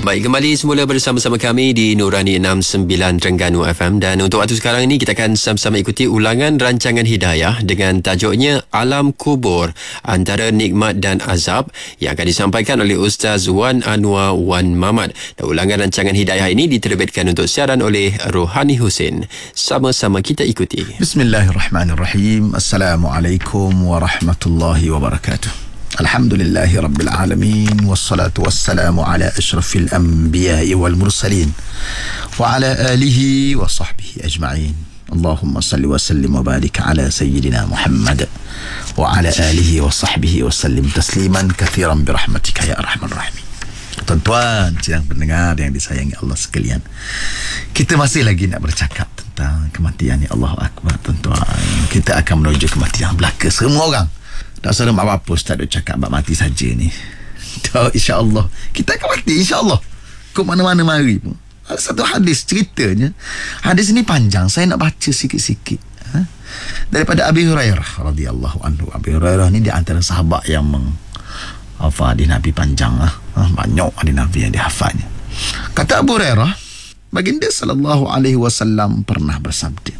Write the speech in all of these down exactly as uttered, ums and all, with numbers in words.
Baik, kembali semula bersama-sama kami di Nurani enam puluh sembilan Terengganu F M, dan untuk waktu sekarang ini kita akan sama-sama ikuti ulangan rancangan Hidayah dengan tajuknya Alam Kubur, Antara Nikmat dan Azab, yang akan disampaikan oleh Ustaz Wan Anwar Wan Mamat. Dan ulangan rancangan Hidayah ini diterbitkan untuk siaran oleh Rohani Hussein. Sama-sama kita ikuti. Bismillahirrahmanirrahim. Assalamualaikum warahmatullahi wabarakatuh. Alhamdulillahi Rabbil Alamin. Wassalatu wassalamu ala ashrafil anbiya'i wal mursalin wa ala alihi wa sahbihi ajma'in. Allahumma salli wa sallim wa barik ala Sayyidina Muhammad wa ala alihi wa sahbihi wa sallim tasliman kathiran birahmatika ya arhamar rahimin. Tuan-tuan, sidang pendengar yang disayangi Allah sekalian, kita masih lagi nak bercakap tentang kematian. Ya Allah Akbar, tuan-tuan. Kita akan menuju kematian belaka semua orang. Tak serem apa-apa Ustaz duk cakap bab mati saja ni. Tak, insya-Allah kita akan mati, insya-Allah. Kau mana-mana mari pun. Ada satu hadis ceritanya. Hadis ni panjang, saya nak baca sikit-sikit. Ha? Daripada Abi Hurairah radhiyallahu anhu. Abi Hurairah ni di antara sahabat yang menghafal hadis Nabi panjang lah. Ha? Banyak hadis Nabi yang dihafalnya. Kata Abu Hurairah, baginda sallallahu alaihi wasallam pernah bersabda,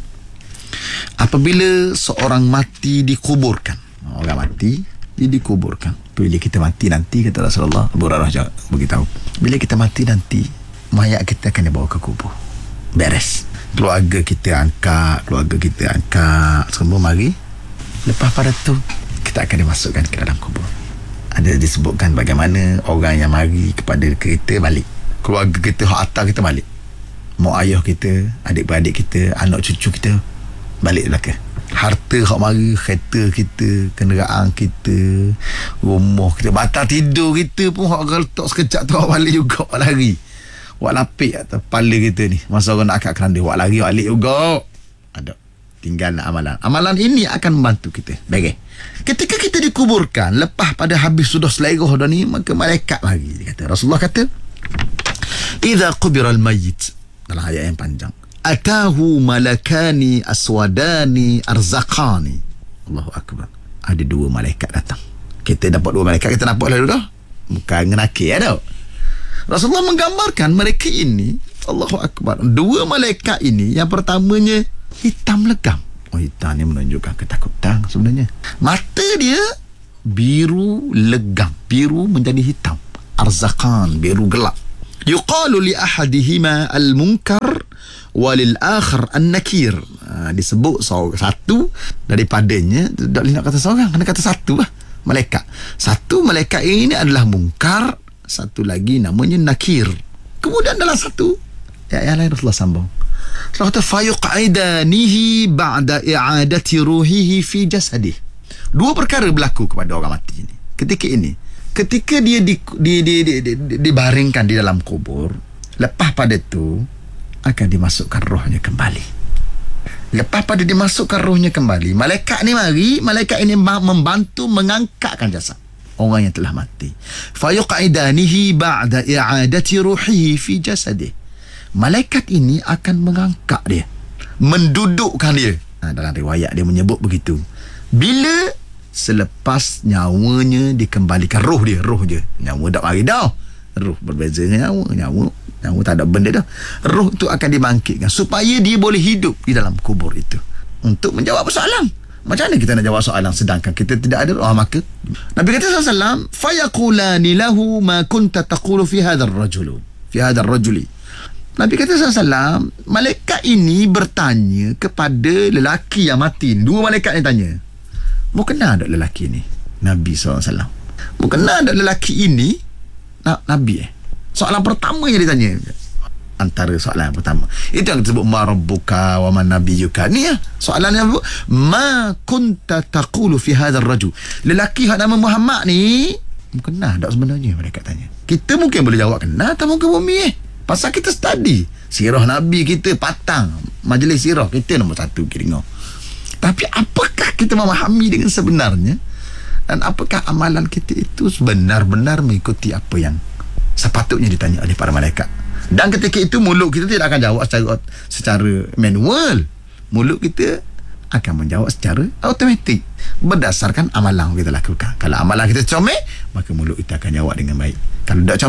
apabila seorang mati dikuburkan, orang mati dia dikuburkan, bila kita mati nanti, kata Rasulullah, Abu Hurairah beritahu, bila kita mati nanti mayat kita akan dibawa ke kubur, beres, keluarga kita angkat, keluarga kita angkat semua mari, lepas pada tu kita akan dimasukkan ke dalam kubur. Ada disebutkan bagaimana orang yang mari kepada kereta balik, keluarga kita, hak atas kita balik, mak ayah kita, adik-beradik kita, anak cucu kita balik belakang. Harta hak mari, kereta kita, kenderaan kita, rumah kita, batang tidur kita pun hak letak sekejap tu hak balik juga, hak lari, hak lapik atas kepala kita ni. Masa orang nak akad keranda, hak lari, hak balik juga. Ada. Tinggal nak amalan. Amalan ini akan membantu kita. Baik. Ketika kita dikuburkan, lepas pada habis sudah selegoh dah ni, maka malaikat mari. Dia kata, Rasulullah kata, "Idza qubira al-mayyit", dalam ayat yang panjang, "Atahu malakani aswadani arzaqani." Allahu Akbar. Ada dua malaikat datang. Kita dapat dua malaikat, kita nampak lalu dah. Bukan ngenaki ya dah. Rasulullah menggambarkan mereka ini, Allahu Akbar, dua malaikat ini, yang pertamanya hitam legam. Oh, hitam ni menunjukkan ketakutan sebenarnya. Mata dia biru legam, biru menjadi hitam. Arzaqan, biru gelap. Yuqalu li ahadihima al-munkar walil akhir an-nakir. Ha, disebut seorang, satu daripadanya, tak boleh nak kata seorang, kena kata satu lah, malaikat. Satu malaikat ini adalah munkar, satu lagi namanya nakir. Kemudian dalam satu ya, yang lain Rasulullah sambung, Rasulullah kata fayuq'idanihi ba'da i'adati ruhihi fi jasadih. Dua perkara berlaku kepada orang mati ini ketika ini. Ketika dia di, di, di, di, di, di, dibaringkan di dalam kubur, lepas pada tu akan dimasukkan rohnya kembali. Lepas pada dimasukkan rohnya kembali, malaikat ni mari, malaikat ini membantu mengangkatkan jasad orang yang telah mati. Fayuq'idanihi ba'da i'adati ruhihi fi jasadih. Malaikat ini akan mengangkat dia, mendudukkan dia. Ha, dalam riwayat dia menyebut begitu. Bila selepas nyawanya dikembalikan, roh dia, roh dia, nyawa tak mari dah. Roh berbeza dengan nyawa, nyawa nyawa tak ada benda dah. Roh tu akan dibangkitkan supaya dia boleh hidup di dalam kubur itu untuk menjawab soalan. Macam mana kita nak jawab soalan sedangkan kita tidak ada roh? Ah, maka Nabi kata sallallahu alaihi wasallam, fayaqulani lahu ma kunta taqulu fi hadzal rajul fi hadzal rajuli. Nabi kata sallallahu alaihi wasallam, malaikat ini bertanya kepada lelaki yang mati. Dua malaikat ni tanya, mau kenal tak lelaki ni? Nabi sallallahu alaihi wasallam, mau kenal tak lelaki ini? Na- Nabi eh soalan pertama yang ditanya, antara soalan yang pertama itu yang disebut ma rabbuka wa man nabiyuka. Ni ya soalan yang ma kunta taqulu fi hadzal rajul. Lelaki hak nama Muhammad ni kenal tak sebenarnya? Mereka tanya. Kita mungkin boleh jawab kenal, tak mungkin bumi eh. Pasal kita study sirah Nabi kita, patang majlis sirah kita nombor satu kira. Tapi apakah kita memahami dengan sebenarnya, dan apakah amalan kita itu benar-benar mengikuti apa yang sepatutnya ditanya oleh para malaikat? Dan ketika itu mulut kita tidak akan jawab secara secara manual. Mulut kita akan menjawab secara automatik berdasarkan amalan yang kita lakukan. Kalau amalan kita comel, maka mulut kita akan jawab dengan baik. Kalau tak comel,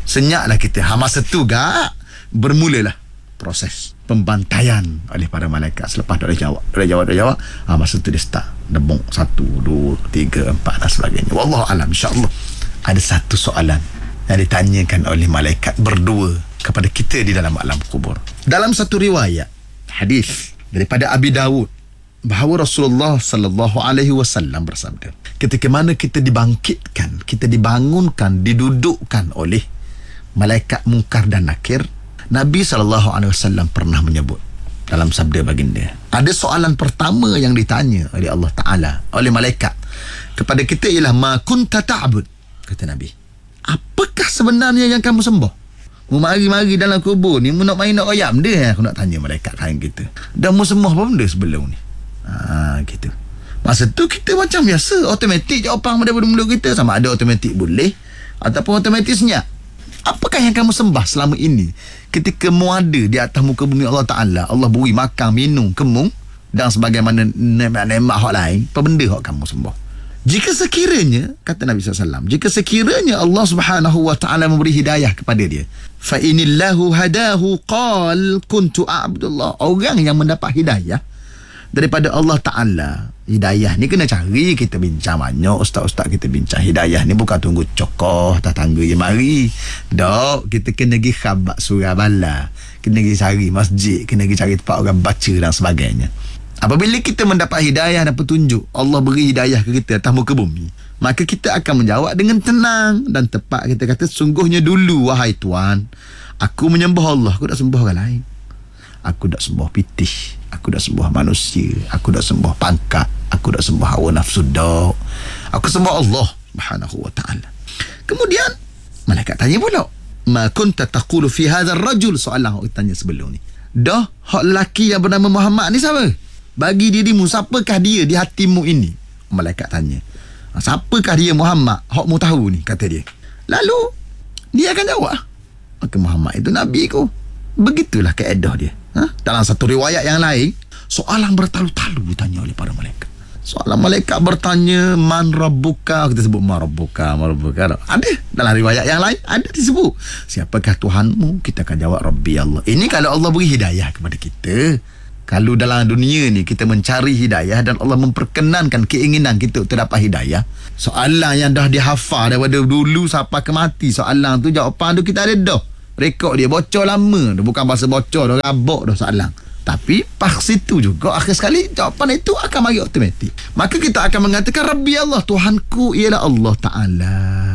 Senyaklah kita. Ha, masa tu gak bermulalah proses pembantaian oleh para malaikat. Selepas dah jawab, dah jawab, dah jawab, ha, masa tu dia start debong satu, dua, tiga, empat dan sebagainya. Wallahu alam. InsyaAllah ada satu soalan yang ditanyakan oleh malaikat berdua kepada kita di dalam alam kubur. Dalam satu riwayat hadis daripada Abi Dawud, bahawa Rasulullah sallallahu alaihi wasallam bersabda, ketika mana kita dibangkitkan, kita dibangunkan, didudukkan oleh malaikat Munkar dan Nakir, Nabi sallallahu alaihi wasallam pernah menyebut dalam sabda baginda, ada soalan pertama yang ditanya oleh Allah Ta'ala, oleh malaikat kepada kita ialah ma kunta ta'bud, kata Nabi, apakah sebenarnya yang kamu sembah? Mu mari-mari dalam kubur ni, mu nak main nak ayam dia, aku nak tanya malaikat kain kita, dan mu sembah apa benda sebelum ni? Ha, gitu. Masa tu kita macam biasa, automatik jawapan daripada mulut kita, sama ada automatik boleh ataupun automatik senyap. Apakah yang kamu sembah selama ini ketika mu ada di atas muka bumi Allah Ta'ala? Allah beri makan, minum, kemung dan sebagaimana nemat-nemat hak lain. Apa benda hak kamu sembah? Jika sekiranya, kata Nabi sallallahu alaihi wasallam, jika sekiranya Allah Subhanahu wa Ta'ala memberi hidayah kepada dia, fa inillahu hadahu qal kuntu a'budullah, orang yang mendapat hidayah daripada Allah Ta'ala. Hidayah ni kena cari, kita bincang banyak, ustaz-ustaz kita bincang. Hidayah ni bukan tunggu cokoh tetangga je mari. Dok, kita kena pergi khabar surah bala, kena pergi cari masjid, kena pergi cari tempat orang baca dan sebagainya. Apabila kita mendapat hidayah dan petunjuk, Allah beri hidayah ke kita atas muka bumi, maka kita akan menjawab dengan tenang dan tepat. Kita kata, sungguhnya dulu wahai Tuhan, aku menyembah Allah, aku tak sembah orang lain. Aku tak sembah pitih, aku tak sembah manusia, aku tak sembah pangkat, aku tak sembah hawa nafsu dak, aku sembah Allah Subhanahu wa Ta'ala. Kemudian malaikat tanya pula, ma kunta taqulu fi hadzal rajul, soalan hok tanya sebelum ni, dah hak lelaki yang bernama Muhammad ni siapa? Bagi dirimu, siapakah dia di hatimu ini? Malaikat tanya, siapakah dia Muhammad hok mu tahu ni, kata dia. Lalu dia akan jawab, maka Muhammad itu nabi ku. Begitulah kaedah dia. Ha? Dalam satu riwayat yang lain, soalan bertalu-talu ditanya oleh para malaikat. Soalan malaikat bertanya, man rabbuka, kita sebut man rabbuka, man rabbuka. Ada dalam riwayat yang lain, ada disebut, siapakah Tuhanmu? Kita akan jawab, Rabbi Allah. Ini kalau Allah beri hidayah kepada kita. Kalau dalam dunia ni kita mencari hidayah dan Allah memperkenankan keinginan kita untuk dapat hidayah, soalan yang dah dihafal daripada dulu sampai ke mati, soalan tu jawapan tu kita ada dah. Rekod dia bocor lama dah, bukan bahasa bocor dah, rabak dah soalan. Tapi pas situ juga akhir sekali jawapan itu akan mari automatik. Maka kita akan mengatakan, Rabbi Allah, Tuhanku ialah Allah Ta'ala,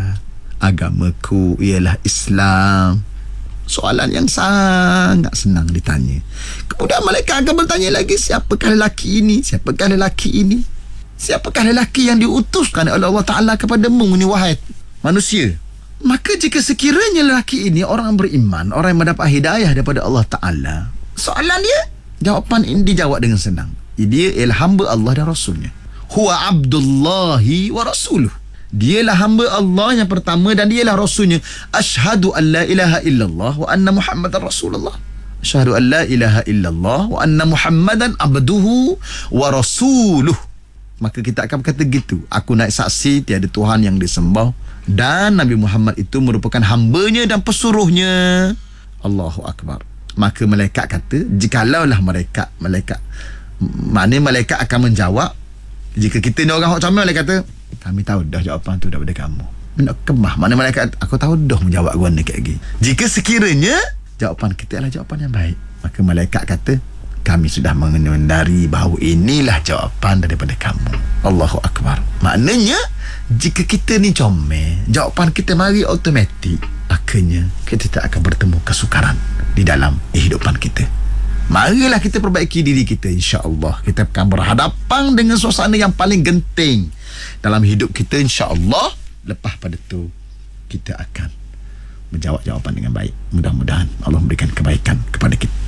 agamaku ialah Islam. Soalan yang sangat senang ditanya. Kemudian malaikat akan bertanya lagi, siapakah lelaki ini? Siapakah lelaki ini? Siapakah lelaki yang diutuskan oleh Allah Ta'ala kepadamu ni wahai manusia? Maka jika sekiranya lelaki ini orang beriman, orang yang mendapat hidayah daripada Allah Ta'ala, soalan dia, jawapan ini dijawab dengan senang. Dia ialah hamba Allah dan Rasulnya. Huwa abdullahi wa rasuluh. Dialah hamba Allah yang pertama dan dialah Rasulnya. Ashhadu an la ilaha illallah wa anna Muhammadan Rasulullah. Ashhadu an la ilaha illallah wa anna Muhammadan abduhu wa rasuluh. Maka kita akan berkata gitu, aku naik saksi tiada Tuhan yang disembah dan Nabi Muhammad itu merupakan hambanya dan pesuruhnya. Allahu Akbar. Maka malaikat kata, jikalaulah malaikat malaikat maknanya malaikat akan menjawab. Jika kita ni orang hok comel, malaikat kata, kami tahu dah jawapan tu daripada kamu. Nak kemah, mana malaikat, aku tahu dah menjawab gua ni kayak gini. Jika sekiranya jawapan kita adalah jawapan yang baik, maka malaikat kata, kami sudah mengendari bahawa inilah jawapan daripada kamu. Allahu Akbar. Maknanya jika kita ni comel, jawapan kita mari automatik, akhirnya kita tak akan bertemu kesukaran di dalam kehidupan kita. Marilah kita perbaiki diri kita, insya-Allah kita akan berhadapan dengan suasana yang paling genting dalam hidup kita, insya-Allah. Lepas pada tu kita akan menjawab jawapan dengan baik. Mudah-mudahan Allah memberikan kebaikan kepada kita.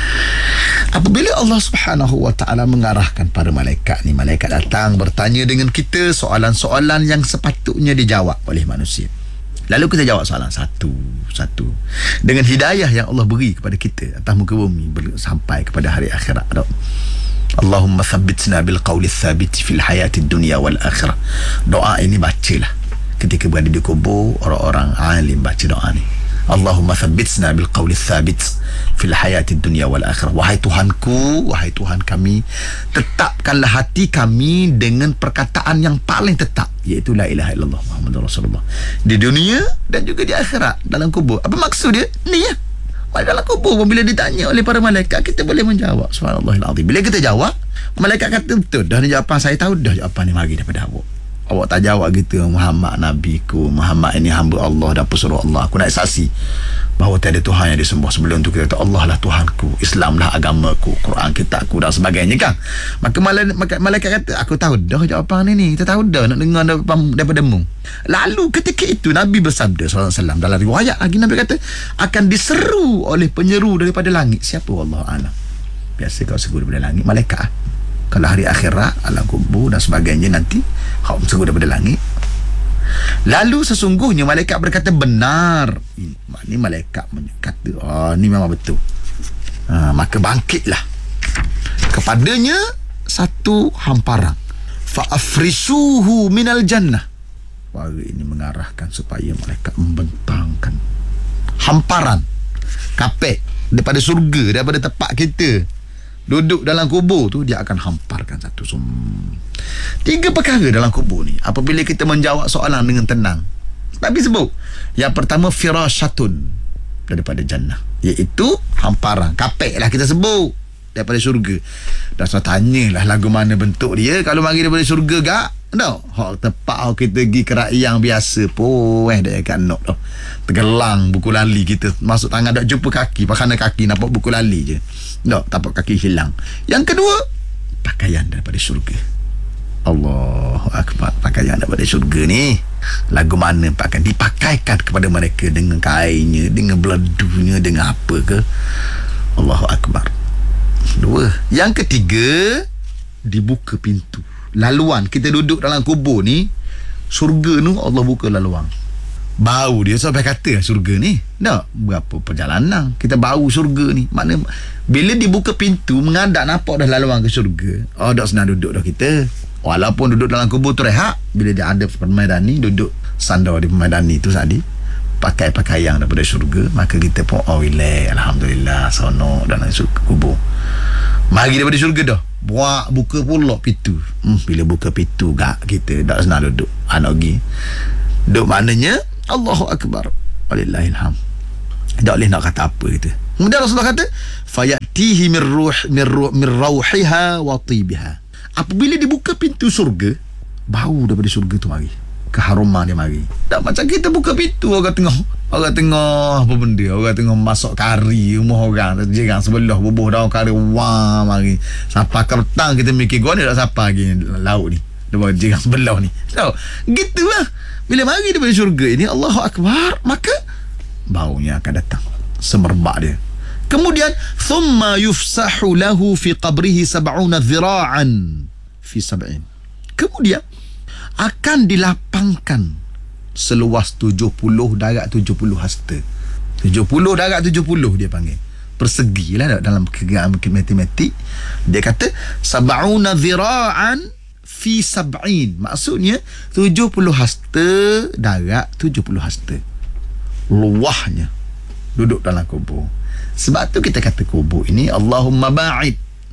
Apabila Allah Subhanahu wa Ta'ala mengarahkan para malaikat ni, malaikat datang bertanya dengan kita soalan-soalan yang sepatutnya dijawab oleh manusia. Lalu kita jawab soalan satu-satu dengan hidayah yang Allah beri kepada kita atas muka bumi sampai kepada hari akhirat. Allahumma thabbitna bil qawli thabit fil hayati dunya wal akhirah. Doa ini bacalah ketika berada di kubur, orang-orang alim baca doa ni. Allahumma thabbitsna bil qawli thabit fil hayati dunya wal akhirah. Wahai Tuhanku, wahai Tuhan kami, tetapkanlah hati kami dengan perkataan yang paling tetap, iaitu la ilaha illallah Muhammadur Rasulullah, di dunia dan juga di akhirat, dalam kubur. Apa maksud dia? Ni ya. Dalam kubur bila ditanya oleh para malaikat, kita boleh menjawab subhanallahil azim. Bila kita jawab, malaikat kata, betul dah ni jawapan saya tahu, dah jawapan ni mari daripada awak. Awak tak jawab gitu, Muhammad nabiku, Muhammad ini hamba Allah dan pesuruh Allah, aku nak saksi bahawa tiada Tuhan yang disembah sebelum tu. Kita kata Allah lah Tuhanku, Islam lah agamaku, Quran kitabku dan sebagainya kan. Maka malaikat, malaikat kata, aku tahu dah jawapan ni ni, kita tahu dah nak dengar daripada mu. Lalu ketika itu Nabi bersabda sallallahu alaihi wasallam, dalam riwayat lagi Nabi kata akan diseru oleh penyeru daripada langit. Siapa? Wallahu a'lam. Biasa kau seru daripada langit malaikat. Kalau hari akhirat, alam kubur dan sebagainya, nanti kau seru daripada langit. Lalu sesungguhnya malaikat berkata benar. Ini malaikat kata, oh ni memang betul. Ha, maka bangkitlah kepadanya satu hamparan. Fa'afrisuhu minal jannah. Wah, ini mengarahkan supaya malaikat membentangkan hamparan kapek daripada surga, daripada tempat kita duduk dalam kubur tu, dia akan hamparkan satu sum. Tiga perkara dalam kubur ni apabila kita menjawab soalan dengan tenang. Tapi sebut yang pertama, firasyatun daripada jannah, iaitu hamparan kapek lah kita sebut daripada syurga. Dan saya tanyalah lagu mana bentuk dia. Kalau mari daripada syurga gak no, hak tepat kita pergi kerakyang biasa pun eh dah kat nok tu. Tergelang buku lali kita masuk tangan dak jumpa kaki, pakai kaki nampak buku lali je. Tak, tapak kaki hilang. Yang kedua, pakaian daripada syurga. Allahu akbar. Pakaian daripada syurga ni lagu mana pakaian dipakaikan kepada mereka, dengan kainnya, dengan beladunya, dengan apa ke. Allahu akbar. Dua. Yang ketiga, dibuka pintu laluan. Kita duduk dalam kubur ni, syurga ni Allah buka laluan. Bau dia sampai kata syurga ni tak berapa perjalanan kita bau syurga ni. Mana bila dibuka pintu mengadap nampak dah laluan ke syurga. Oh dah senang duduk dah kita. Walaupun duduk dalam kubur tu rehat, bila dia ada permaidani, duduk sandar di permaidani tu tadi, pakai pakaian daripada syurga, maka kita pun oh relax, alhamdulillah, seronok dalam kubur. Mari daripada syurga dah, buat buka pula pintu. Hmm, bila buka pintu gak kita dah senang duduk. Anak pergi duduk maknanya Allahu akbar, walillahilham. Tak boleh nak kata apa kita. Kemudian Rasulullah kata fayatihi min ruh min ruh min rauhiha wa tibiha. Apabila dibuka pintu syurga, bau daripada syurga tu mari, keharuman dia mari. Tak macam kita buka pintu orang tengah orang tengah apa benda, orang tengah masak kari rumah orang, jiran sebelah bubuh daun kari, wah mari. Sampai ke petang kita mikir gua ni tak siapa lagi lauk ni, depan jiran sebelah ni. So, gitulah. Bila mari daripada syurga ini, Allahu akbar, maka baunya akan datang, semerbak dia. Kemudian thumma yufsahu lahu fi qabrihi sab'una dhira'an fi sab'in. Kemudian akan dilapangkan seluas tujuh puluh darab tujuh puluh hasta. tujuh puluh darab tujuh puluh dia panggil. Persegi lah dalam kira matematik. Dia kata sab'una dhira'an fi sab'in. Maksudnya tujuh puluh hasta darab tujuh puluh hasta. Luahnya duduk dalam kubur. Sebab tu kita kata kubur ini Allahumma ba'id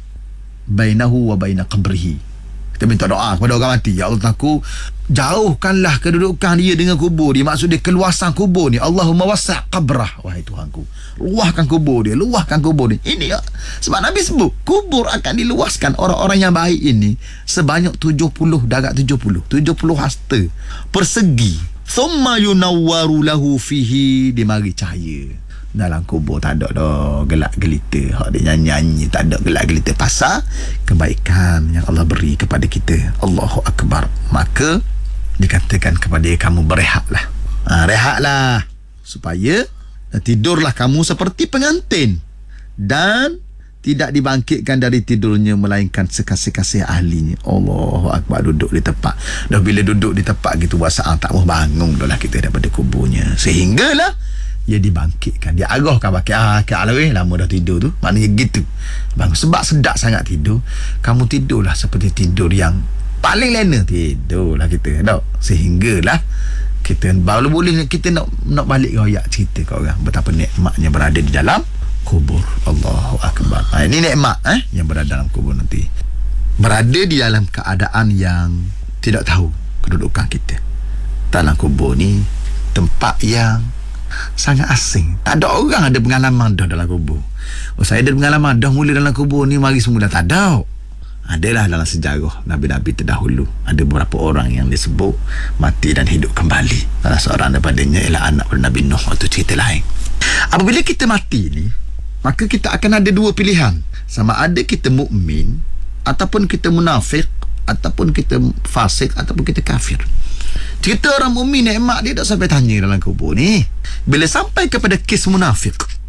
bainahu wa baina qabrihi. Kita minta doa kepada orang mati, ya Allah, aku jauhkanlah kedudukan dia dengan kubur dia. Maksud dia keluasan kubur ni. Allahumma wasa' qabrah, wahai Tuhanku, luahkan kubur dia, luahkan kubur dia. Ini ya. Sebab Nabi sebut kubur akan diluaskan orang-orang yang baik ini sebanyak tujuh puluh darab tujuh puluh, tujuh puluh hasta persegi. Thumma yunawwaru lahu fihi, dia mari cahaya. Dalam kubur tak ada dah gelak gelita, hak dia nyanyi-nyanyi, tak ada gelak gelita, pasal kebaikan yang Allah beri kepada kita. Allahu akbar. Maka dikatakan kepada dia, kamu berehatlah. Ha, rehatlah supaya tidurlah kamu seperti pengantin, dan tidak dibangkitkan dari tidurnya melainkan sekasih-kasih ahlinya. Allahu akbar. Duduk di tempat. Dah bila duduk di tempat gitu, wasaan tak mau bangun dah lah kita daripada kuburnya, sehinggalah dia dibangkitkan, dia arahkan pakai ah ke alawih lama dah tidur tu, maknanya gitu bang. Sebab sedap sangat tidur, kamu tidurlah seperti tidur yang paling lena, tidurlah kita tak, sehinggalah kita baru boleh kita nak nak balik royak cerita kat orang betapa nikmatnya berada di dalam kubur. Allahu akbar. Ha, ini nikmat eh yang berada dalam kubur nanti. Berada di dalam keadaan yang tidak tahu kedudukan kita. Dalam kubur ni tempat yang sangat asing. Tak ada orang ada pengalaman dah dalam kubur. Oh, saya ada pengalaman dah mula dalam kubur ni mari semula, tak ada. Adalah dalam sejarah Nabi-Nabi terdahulu ada beberapa orang yang disebut mati dan hidup kembali. Salah seorang daripadanya ialah anak pada Nabi Nuh. Itu cerita lain. Apabila kita mati ni, maka kita akan ada dua pilihan. Sama ada kita mukmin ataupun kita munafik, ataupun kita fasik, ataupun kita kafir. Cerita orang mukmin nikmat dia tak sampai tanya dalam kubur ni. Bila sampai kepada kes munafik,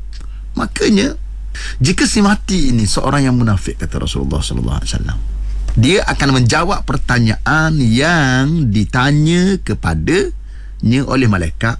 makanya jika si mati ini seorang yang munafik, kata Rasulullah sallallahu alaihi wasallam, dia akan menjawab pertanyaan yang ditanya kepadanya oleh malaikat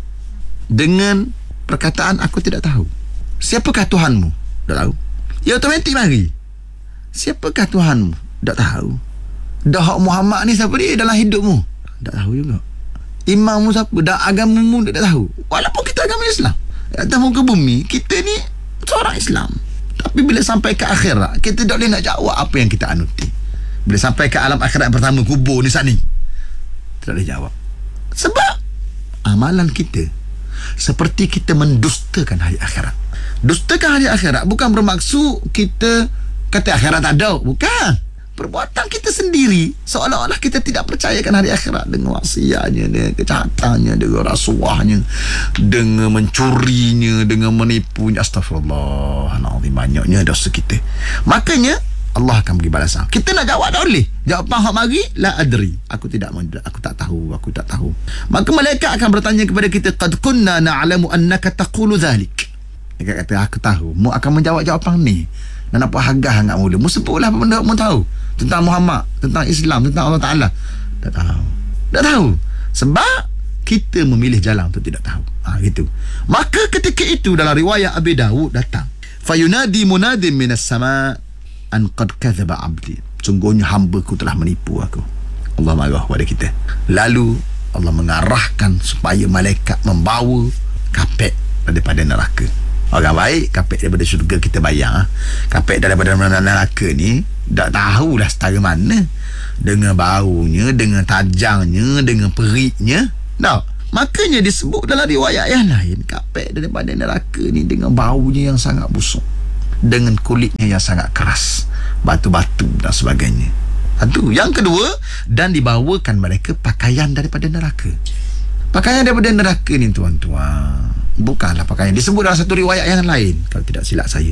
dengan perkataan aku tidak tahu. Siapakah Tuhanmu? Tak tahu. Ya otomatik mari. Siapakah Tuhanmu? Tak tahu. Dah Muhammad ni siapa dia dalam hidupmu? Tak tahu juga. Imammu siapa? Dah agamamu tak tahu. Walaupun kita agama Islam, atas muka bumi kita ni seorang Islam. Tapi bila sampai ke akhirat, kita tak boleh nak jawab apa yang kita anuti. Bila sampai ke alam akhirat pertama, kubur ni saat ni, tidak boleh jawab. Sebab amalan kita seperti kita mendustakan hari akhirat. Dustakan hari akhirat bukan bermaksud kita kata akhirat tak ada. Bukan. Perbuatan kita sendiri seolah-olah kita tidak percayakan hari akhirat, dengan maksiatnya, dengan kejahatannya, dengan rasuahnya, dengan mencurinya, dengan menipunya. Astagfirullahaladzim, banyaknya dosa kita. Makanya Allah akan bagi balasan. Kita nak jawab tak boleh. Jawapan hak mari, la adri. Aku tidak aku tak tahu, aku tak tahu. Maka malaikat akan bertanya kepada kita, qad kunna na'lamu annaka taqulu dhalik. Dia kata aku tahu, mu akan menjawab jawapan ni. Dan apa hagah hangat mula, mu sebutlah apa benda mu tahu tentang Muhammad, tentang Islam, tentang Allah Ta'ala. Tak tahu. Tak tahu. Sebab kita memilih jalan untuk tidak tahu. Ha, gitu. Maka ketika itu dalam riwayat Abi Dawud datang, fayunadi munadim minas sama' an qad kadzaba abdi. Sungguhnya hamba-Ku telah menipu aku. Allah marah kepada kita. Lalu Allah mengarahkan supaya malaikat membawa kapek daripada neraka. Orang baik kapek daripada syurga kita bayar. Kapek daripada neraka ni tak tahulah setara mana, dengan baunya, dengan tajangnya, dengan periknya. Tak. Makanya disebut dalam riwayat yang lain, kapek daripada neraka ni dengan baunya yang sangat busuk, dengan kulitnya yang sangat keras, batu-batu dan sebagainya. Itu yang kedua. Dan dibawakan mereka pakaian daripada neraka. Pakaian daripada neraka ni tuan-tuan, bukanlah pakaian disebut dalam satu riwayat yang lain, kalau tidak silap saya,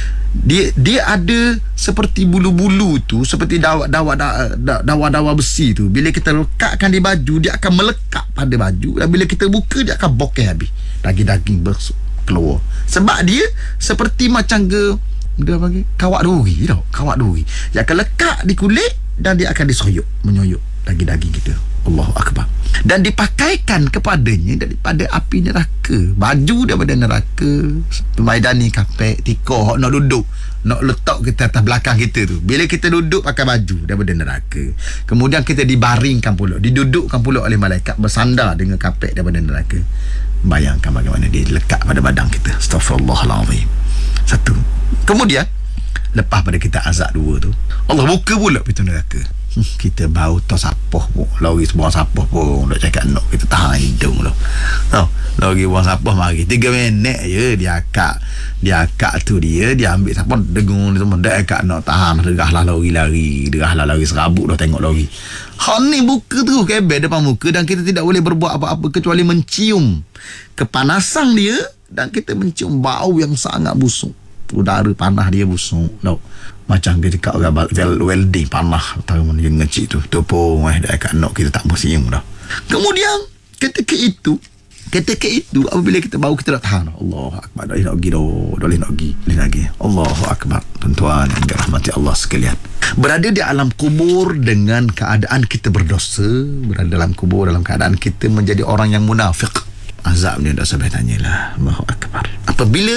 dia dia ada seperti bulu-bulu tu, seperti dawa-dawa dawa-dawa besi tu. Bila kita lekatkan di baju, dia akan melekat pada baju, dan bila kita buka dia akan bokeh habis, daging-daging bersuk keluar. Sebab dia seperti macam ke dia panggil kawat duri tau, kawat duri dia akan lekat di kulit dan dia akan disoyok, menyoyok daging-daging kita. Allahu akbar. Dan dipakaikan kepadanya daripada api neraka, baju daripada neraka, pemaidani kapek tikar nak duduk, nak letak kita atas belakang kita tu. Bila kita duduk pakai baju daripada neraka, kemudian kita dibaringkan pula, didudukkan pula oleh malaikat bersandar dengan kapek daripada neraka. Bayangkan bagaimana dia lekat pada badan kita. Astaghfirullahalazim. Satu. Kemudian lepas pada kita azab dua tu, Allah buka pula pintu neraka. hmm, Kita bau tak sapoh pun, lori sebuah sapoh pun nak cakap nak kita tahan hidung tu. Oh, lori buang sapoh mari tiga minit je dia akak. Dia akak tu dia dia ambil sapoh dengung semua dak akak nak tahan, derahlah lori lari, derahlah lari serabut dah tengok lori. Hak ni buka terus kebel depan muka, dan kita tidak boleh berbuat apa-apa kecuali mencium kepanasan dia, dan kita mencium bau yang sangat busuk. Udara panah dia busuk no. Macam dia dekat orang welding panah tahu mana yang ngecik tu tu pun eh dah kat nok kita tak bersiung dah. Kemudian ketika itu ketika itu apabila kita bau kita tak tahan. Allahu akbar, dah nak pergi dah dah nak pergi dah lagi. Allahu akbar. Tuan-tuan yang dirahmati Allah sekalian, berada di alam kubur dengan keadaan kita berdosa, berada dalam kubur dalam keadaan kita menjadi orang yang munafik, azab ni tak sampai tanyalah. Allahu akbar. Apabila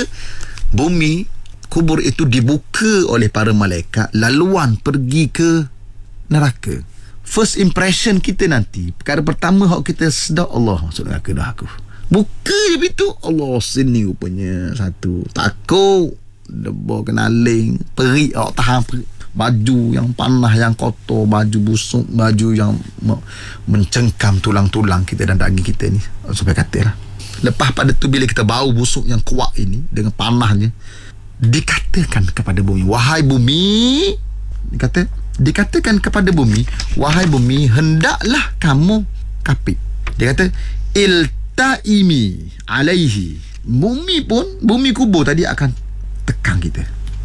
bumi kubur itu dibuka oleh para malaikat, laluan pergi ke neraka. first impression kita nanti, perkara pertama hak kita sedar, Allah masuk neraka dah aku. Buka je pintu, Allah sini rupanya satu. Takut debor kenaling, perik awak tahan perik. Baju yang panah, yang kotor, baju busuk, baju yang mencengkam tulang-tulang kita dan daging kita ni, sampai kata lah. Lepas pada tu bila kita bau busuk yang kuat ini dengan panahnya, dikatakan kepada bumi, wahai bumi, dikata, dikatakan kepada bumi, wahai bumi, hendaklah kamu kapit. Dia kata iltaimi alaihi. Bumi pun, bumi kubur tadi akan tekan kita.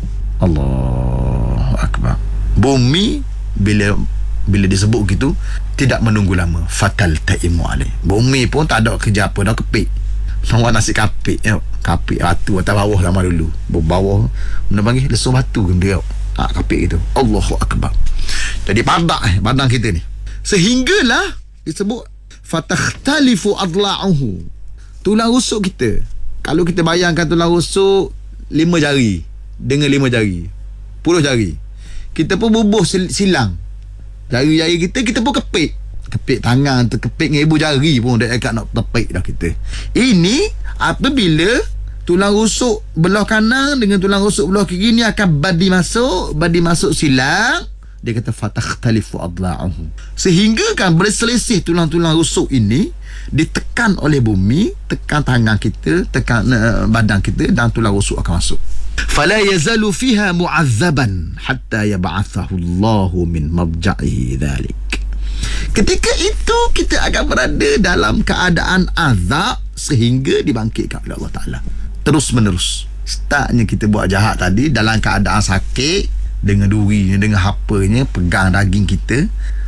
Allahu akbar. Bumi bila bila disebut gitu tidak menunggu lama, fatal taimu alaih. Bumi pun tak ada kerja apa dah, kepik. Sama nasi kapik ya. Kapik batu atas bawah lama dulu. Bawah mana panggil lesuh batu ke dia. Ah, kapik itu. Allahu akbar. Jadi padak eh badan kita ni. Sehinggalah disebut fatakhtalifu adla'uhu. Tulang rusuk kita. Kalau kita bayangkan tulang rusuk lima jari dengan lima jari, puluh jari. Kita pun bubuh silang. Jari-jari kita kita pun kepik. Kepik tangan, terkepik dengan ibu jari pun dah agak nak tepik dah kita. Ini apabila tulang rusuk belah kanan dengan tulang rusuk belah kiri ni akan badi masuk, badi masuk silang. Dia kata fatakhtalifu adla'uhu. Sehingga kan berselisih tulang-tulang rusuk ini ditekan oleh bumi, tekan tangan kita, tekan uh, badan kita dan tulang rusuk akan masuk. Fala yazalu fiha mu'azzaban hatta yab'athahu Allahu min mabja'ihi dhalik. Ketika itu kita akan berada dalam keadaan azab sehingga dibangkitkan oleh Allah Ta'ala. Terus menerus. Startnya kita buat jahat tadi dalam keadaan sakit, dengan durinya, dengan hapanya, pegang daging kita,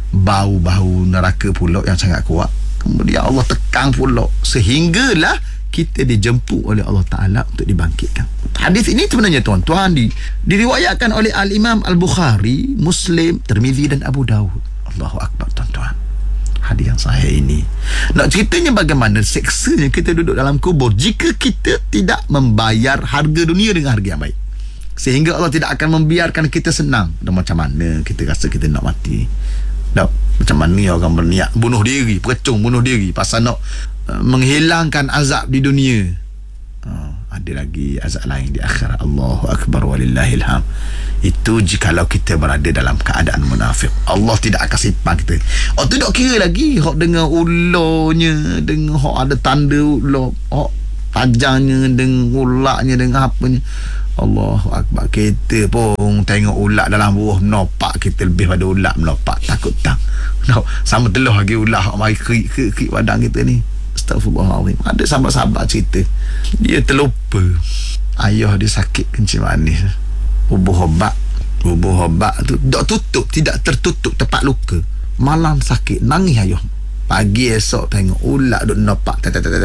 bau-bau neraka pula yang sangat kuat. Kemudian Allah tekan pula sehinggalah kita dijemput oleh Allah Ta'ala untuk dibangkitkan. Hadis ini sebenarnya tuan-tuan di, diriwayatkan oleh Al-Imam Al-Bukhari, Muslim, Tirmizi dan Abu Dawud. Allahu Akbar tuan-tuan. Hadis yang sahih ini nak ceritanya bagaimana seksanya kita duduk dalam kubur jika kita tidak membayar harga dunia dengan harga yang baik, sehingga Allah tidak akan membiarkan kita senang. Dan macam mana kita rasa kita nak mati, tak? Macam mana orang berniat bunuh diri, perecung bunuh diri pasal nak uh, menghilangkan azab di dunia. uh, Ada lagi azab lain di akhirat. Allahu Akbar walillahil hamd. Itu jikalau kita berada dalam keadaan munafik, Allah tidak akan simpan kita. Oh tu tak kira lagi hok dengan ulahnya, dengan hok ada tanda ulah, hok tajangnya, dengan ulaknya, dengan apanya. Allahu Akbar. Kita pun tengok ulat dalam buah menopak, kita lebih pada ulat menopak, takut tak no, sama telah lagi ulat hok mari kerik-kerik badan kita ni. Astagfirullahaladzim. Ada sahabat-sahabat cerita dia terlupa ayah dia sakit kencing manis, bubuh obat, bubuh obat tu tak tutup, tidak tertutup tempat luka, malam sakit, nangis ayah. Pagi esok tengok ulat duk nopak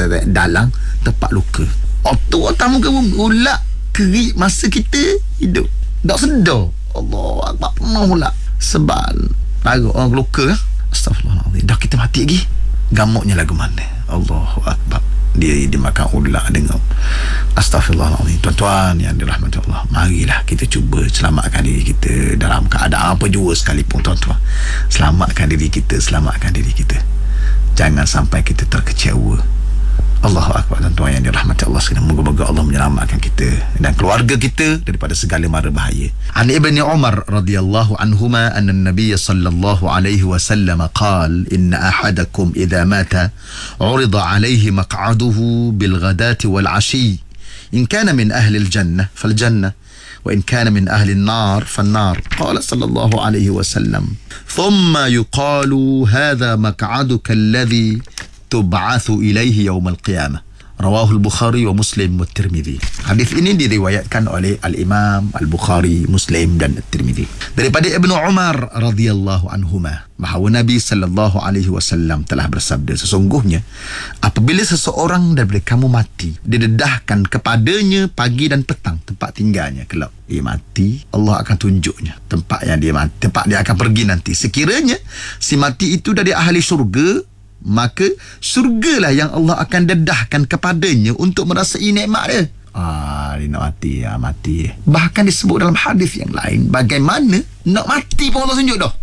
dalam tempat luka. Waktu tamu ke ulat kerik masa kita hidup, tak sedar. Allah Akbar, penuh ulat sebab taruh orang luka. Astagfirullahaladzim. Dah kita mati lagi, gamuknya lagu mana? Allahu Akbar. Dia dimakan ulat dengan astagfirullahaladzim. Tuan-tuan yang dirahmati Allah, marilah kita cuba selamatkan diri kita dalam keadaan apa jua sekalipun tuan-tuan. Selamatkan diri kita, selamatkan diri kita. Jangan sampai kita terkecewa. Allahu Akbar tuan-tuan yang dirahmati Allah sekalian. Moga-moga Allah menyelamatkan kita dan keluarga kita daripada segala mara bahaya. An Ibn Umar radhiyallahu anhuma anna an-nabiy sallallahu alaihi wasallam qala inna ahadakum idza mata urida alaihi maq'aduhu bil ghadati wal 'ashi in kana min ahli al-jannah fal jannah wa in kana min ahli an-nar fan nar. Qala sallallahu alaihi wasallam thumma yuqalu hadha maq'aduka alladhi tub'athu ilaihi yawm al-qiyamah. Rawahu al-Bukhari wa Muslim wa Tirmizi. Hadis ini diriwayatkan oleh Al-Imam Al-Bukhari, Muslim dan Tirmizi daripada Ibnu Umar radhiyallahu anhuma bahawa Nabi sallallahu alaihi wasallam telah bersabda, sesungguhnya apabila seseorang daripada kamu mati, didedahkan kepadanya pagi dan petang tempat tinggalnya. Kalau dia mati, Allah akan tunjuknya tempat yang dia mati, tempat dia akan pergi nanti. Sekiranya si mati itu dari ahli syurga, maka surgalah yang Allah akan dedahkan kepadanya untuk merasai nikmat dia. Ah, dia nak mati, ya, mati. Bahkan disebut dalam hadis yang lain, bagaimana nak mati pun Allah tunjuk dah.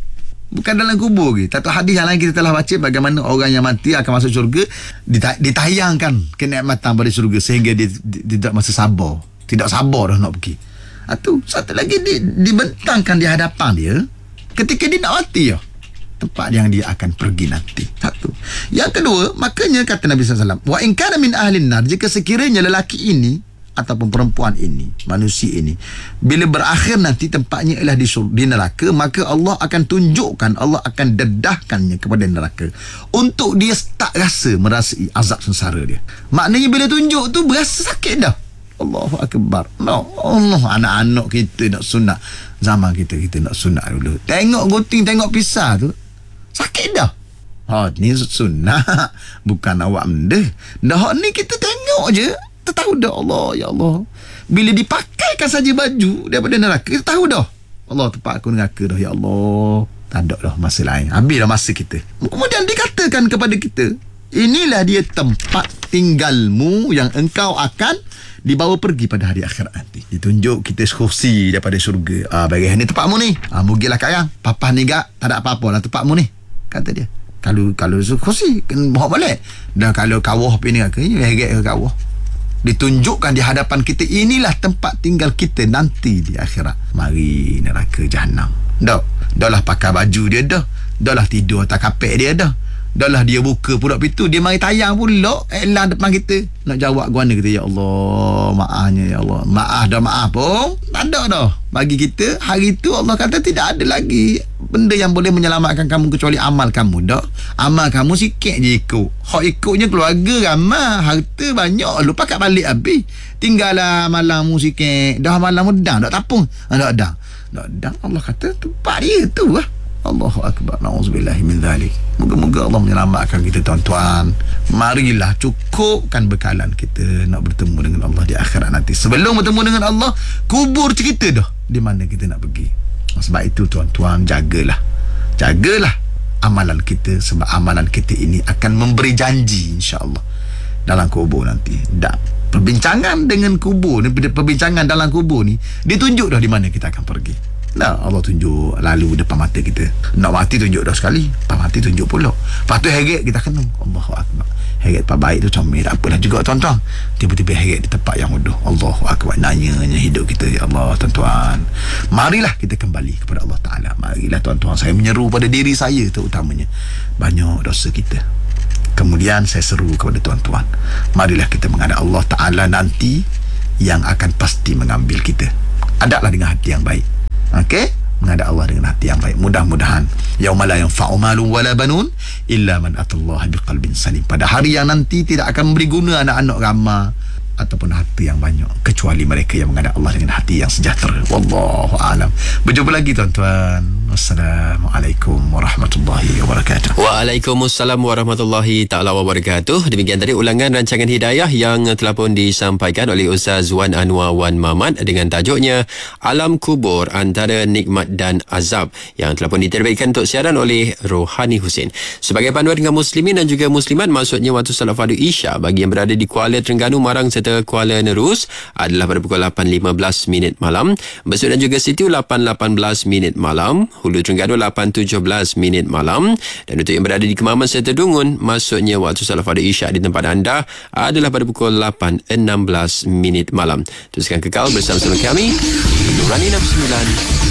Bukan dalam kubur ke. Satu hadis yang lain kita telah baca bagaimana orang yang mati akan masuk syurga, dita- ditayangkan kenikmatan pada syurga sehingga dia, dia, dia tidak masa sabar. Tidak sabar dah nak pergi. Itu satu lagi di, dibentangkan di hadapan dia ketika dia nak mati ya, tempat yang dia akan pergi nanti. Satu. Yang kedua, makanya kata Nabi sallallahu alaihi wasallam, wa in kana min ahlin nar, jika sekiranya lelaki ini ataupun perempuan ini, manusia ini, bila berakhir nanti tempatnya ialah di, sur- di neraka, maka Allah akan tunjukkan, Allah akan dedahkannya kepada neraka untuk dia tak rasa merasai azab sengsara dia. Maknanya bila tunjuk tu berasa sakit dah. Allahu Akbar. No, Allah, anak-anak kita nak sunat. Zaman kita kita nak sunat dulu. Tengok gunting, tengok pisah tu, sakit dah. Ha, ni sunat. Bukan awak menda. Dah ni kita tengok je, kita tahu dah. Allah, ya Allah. Bila dipakaikan saja baju daripada neraka, kita tahu dah. Allah, tempat aku neraka dah, ya Allah. Tak ada dah masa lain. Habis dah masa kita. Kemudian dikatakan kepada kita, inilah dia tempat tinggalmu yang engkau akan dibawa pergi pada hari akhirat nanti. Ditunjuk kita kursi daripada syurga. Ah, bagi ni tempatmu ni. Ah, mugilah kak papa ni gak, tak ada apa-apa lah tempatmu ni, kata dia. Kalau kalau kursi kan bawa balik. Dan kalau kawah pini ke, heret ke kawah. Ditunjukkan di hadapan kita, inilah tempat tinggal kita nanti di akhirat. Mari neraka jahanam. Dah, dah lah pakai baju dia dah. Dah lah tidur atas kapek dia dah. Dah lah dia buka pula pintu, dia mari tayang pula elang depan kita. Nak jawab guana kita, ya Allah, maafnya ya Allah. Maaf dah, maaf pun tak ada dah. Bagi kita hari tu Allah kata tidak ada lagi benda yang boleh menyelamatkan kamu kecuali amal kamu dah. Amal kamu sikit je ikut. Hak ikutnya keluarga ramai, harta banyak, lu pakat balik habis. Tinggallah malammu sikit. Dah malammu dah tak tapung. Dah dah. Dah dah Allah kata tempat dia tu lah. Allahu Akbar. Na'udzubillahi min dhalik. Moga-moga Allah menyelamatkan kita, tuan-tuan. Marilah cukupkan bekalan kita nak bertemu dengan Allah di akhirat nanti. Sebelum bertemu dengan Allah, kubur cerita dah di mana kita nak pergi. Sebab itu tuan-tuan, jagalah. Jagalah amalan kita, sebab amalan kita ini akan memberi janji insya-Allah dalam kubur nanti. Dak perbincangan dengan kubur ni, perbincangan dalam kubur ni ditunjuk dah di mana kita akan pergi. Nah, Allah tunjuk lalu depan mata kita. Nak mati tunjuk dah sekali, lepas mati tunjuk pula. Lepas tu heret kita kena. Allahu Akbar. Heret tempat baik tu comel, tak apalah juga tuan-tuan. Tiba-tiba heret di tempat yang bodoh. Allahu Akbar. Nanya-nanya hidup kita, ya Allah tuan-tuan. Marilah kita kembali kepada Allah Ta'ala. Marilah tuan-tuan, saya menyeru pada diri saya terutamanya. Banyak dosa kita. Kemudian saya seru kepada tuan-tuan, marilah kita menghadap Allah Ta'ala nanti yang akan pasti mengambil kita. Adalah dengan hati yang baik. Okey, menghadap Allah dengan hati yang baik. Mudah-mudahan yauma la yanfa'u malun wala banun illa man atallaha biqalbin salim. Pada hari yang nanti tidak akan memberi guna anak-anak ramai ataupun hati yang banyak kecuali mereka yang menghadap Allah dengan hati yang sejahtera. Wallahu a'lam. Berjumpa lagi tuan-tuan. Wassalamualaikum warahmatullahi wabarakatuh. Waalaikumsalam warahmatullahi taala wabarakatuh. Demikian tadi ulangan rancangan hidayah yang telah pun disampaikan oleh Ustaz Wan Anwar Wan Mamat dengan tajuknya Alam Kubur Antara Nikmat dan Azab, yang telah pun diterbitkan untuk siaran oleh Rohani Husin. Sebagai panduan dengan muslimin dan juga muslimat, maksudnya waktu salat fardu Isya bagi yang berada di Kuala Terengganu, Marang serta Kuala Nerus adalah pada pukul lapan lima belas minit malam. Besut dan juga Sitiu lapan lapan belas minit malam. Hulu Terengganu lapan tujuh belas minit malam. Dan untuk yang berada di Kemaman serta Dungun, maksudnya waktu salat fardu Isya di tempat anda adalah pada pukul lapan enam belas minit malam. Teruskan kekal bersama-sama kami Nurani enam puluh sembilan